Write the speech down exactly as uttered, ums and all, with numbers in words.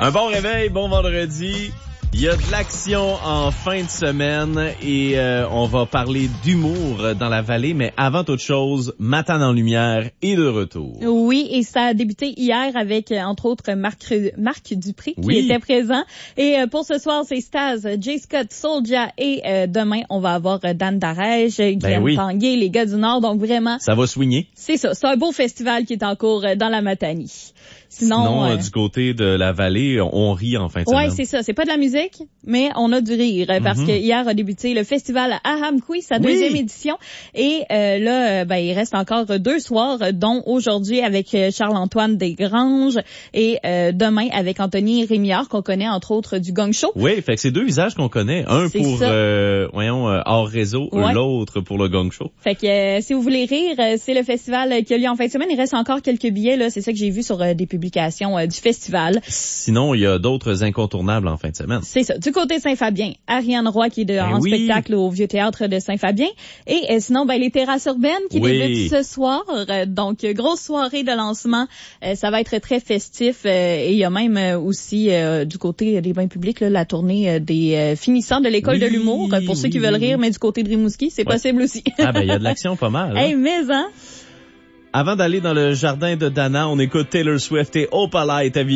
Un bon réveil, bon vendredi. Il y a de l'action en fin de semaine et euh, on va parler d'humour dans la vallée, mais avant toute chose, Matin en lumière est de retour. Oui, et ça a débuté hier avec, entre autres, Marc, Marc Dupré qui oui. était présent. Et euh, pour ce soir, c'est Staz, Jay Scott, Soulja et euh, demain, on va avoir Dan Darèche, Glenn ben oui. Tanguay, les gars du Nord. Donc vraiment... Ça va swinguer. C'est ça, c'est un beau festival qui est en cours dans la Matanie. Sinon, Sinon euh, euh, du côté de la vallée, on rit en fin de semaine. Ouais, c'est ça. C'est pas de la musique, mais on a du rire parce Mm-hmm. que hier a débuté le festival Ahamkoui, sa oui. deuxième édition. Et euh, là, ben il reste encore deux soirs, dont aujourd'hui avec Charles-Antoine Desgranges et euh, demain avec Anthony Rémillard, qu'on connaît entre autres du Gong Show. Oui, fait que c'est deux visages qu'on connaît. Un c'est pour, euh, voyons, euh, hors réseau, ouais. l'autre pour le Gong Show. Fait que euh, si vous voulez rire, euh, c'est le festival qui a lieu en fin de semaine. Il reste encore quelques billets, là. C'est ça que j'ai vu sur euh, des publications euh, du festival. Sinon, il y a d'autres incontournables en fin de semaine. C'est ça. Du côté Saint-Fabien, Ariane Roy qui est de, ben en oui. spectacle au Vieux Théâtre de Saint-Fabien. Et euh, sinon, ben les Terrasses urbaines qui oui. débutent ce soir. Euh, donc, grosse soirée de lancement. Euh, ça va être très festif. Euh, et il y a même euh, aussi, euh, du côté des bains publics, là, la tournée euh, des euh, finissants de l'école oui, de l'humour. Euh, pour ceux oui, qui veulent oui. rire, mais du côté de Rimouski, c'est ouais. possible aussi. Ah ben, il y a de l'action pas mal. Hein? Hey, mais hein? Avant d'aller dans le jardin de Dana, on écoute Taylor Swift et Opala est